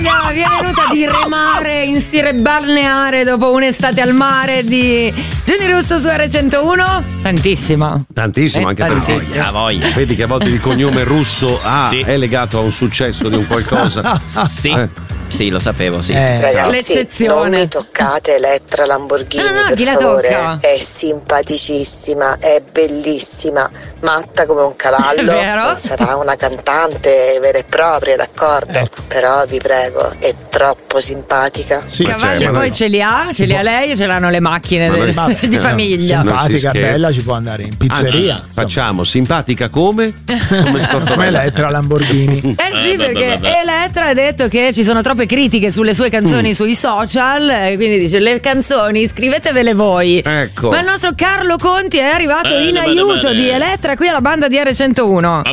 voglia vi è venuta di remare in stile balneare dopo un'estate al mare di Gianni Russo su R101? Tantissimo. Tantissimo, anche tantissimo. per voi. Vedi che a volte il cognome Russo è legato a un successo di un qualcosa. Sì, lo sapevo, sì. Ragazzi, L'eccezione. non mi toccate Elettra Lamborghini, No, per chi la favore. tocca? È simpaticissima, è bellissima, matta come un cavallo. È vero? Non sarà una cantante vera e propria, d'accordo? Però vi prego, è troppo simpatica. Sì, Cavalli poi ce li ha lei e ce l'hanno le macchine di famiglia. Simpatica, bella, ci può andare in pizzeria. Anzi, facciamo simpatica come come Elettra Lamborghini. Sì, perché Elettra ha detto che ci sono troppe critiche sulle sue canzoni sui social, quindi dice le canzoni scrivetevele voi. Ecco. Ma il nostro Carlo Conti è arrivato in aiuto di Elettra qui alla banda di R101.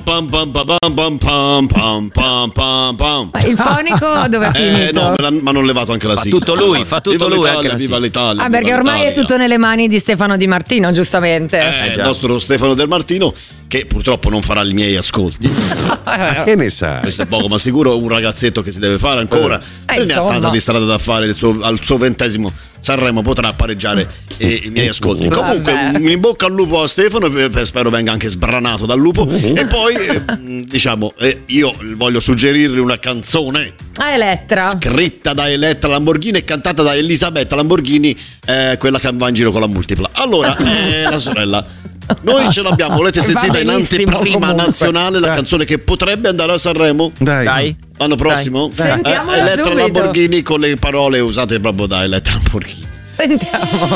Il fonico dove è finito? No, ma non levato anche la sigla. Tutto lui, fa tutto Viva lui l'Italia, anche la viva sigla. l'Italia. Ah, perché viva ormai è l'Italia. tutto nelle mani di Stefano Di Martino, giustamente. Il nostro Stefano Del Martino, che purtroppo non farà i miei ascolti. Che ne sa? Questo è poco ma sicuro, un ragazzetto che si deve fare ancora. Ne ha insomma. tanta di strada da fare, al suo 20° Sanremo potrà pareggiare i miei ascolti. Comunque, in bocca al lupo a Stefano, spero venga anche sbranato dal lupo. E poi, io voglio suggerirgli una canzone Ah, Elettra. scritta da Elettra Lamborghini e cantata da Elisabetta Lamborghini, quella che va in giro con la multipla. Allora, la sorella. Noi ce l'abbiamo, volete sentire in benissimo, anteprima comunque. nazionale la canzone che potrebbe andare a Sanremo? Dai. L'anno prossimo? Sentiamola Elettra subito. Lamborghini con le parole usate proprio da Elettra Lamborghini. Sentiamo.